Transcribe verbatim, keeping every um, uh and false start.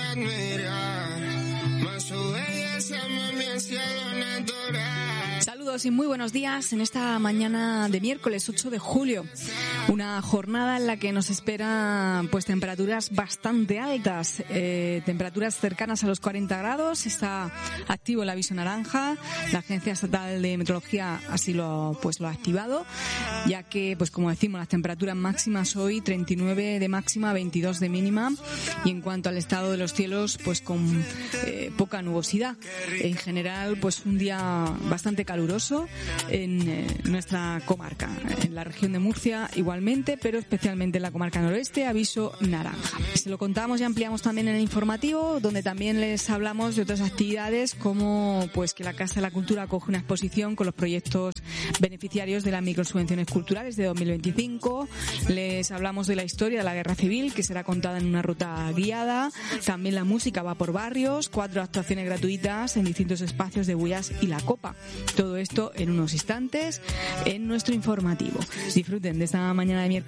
admirar, más su belleza mami el cielo natural. Saludos y muy buenos días en esta mañana de miércoles ocho de julio. Una jornada en la que nos esperan pues temperaturas bastante altas, eh, temperaturas cercanas a los cuarenta grados. Está activo el aviso naranja. La Agencia Estatal de Meteorología así lo pues lo ha activado, ya que pues como decimos las temperaturas máximas hoy treinta y nueve de máxima, veintidós de mínima, y en cuanto al estado de los cielos pues con eh, poca nubosidad. En general pues un día bastante caluroso en eh, nuestra comarca, en la región de Murcia igualmente, pero especialmente en la comarca noroeste, aviso naranja. Se lo contamos y ampliamos también en el informativo, donde también les hablamos de otras actividades como pues que la Casa de la Cultura acoge una exposición con los proyectos beneficiarios de las microsubvenciones culturales de dos mil veinticinco. Les hablamos de la historia de la Guerra Civil, que será contada en una ruta guiada. También la música va por barrios, cuatro actuaciones gratuitas en distintos espacios de Buías y La Copa. Todo esto en unos instantes en nuestro informativo. Disfruten de esta mañana de miércoles